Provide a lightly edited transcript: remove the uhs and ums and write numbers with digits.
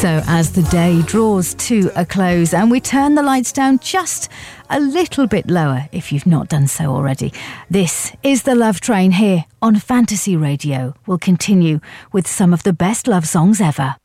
So as the day draws to a close and we turn the lights down just a little bit lower, if you've not done so already, this is the Love Train here on Fantasy Radio. We'll continue with some of the best love songs ever.